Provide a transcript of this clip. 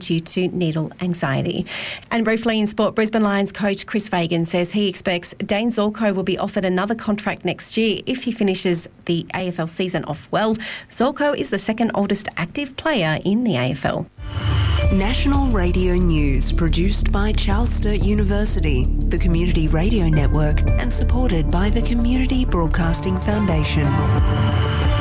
due to needle anxiety. And briefly in sport, Brisbane Lions coach Chris Fagan says he expects Dane Zorko will be offered another contract next year if he finishes the AFL season off well. Zorko is the second oldest active player in the AFL. National Radio News, produced by Charles Sturt University, the Community Radio Network, and supported by the Community Broadcasting Foundation.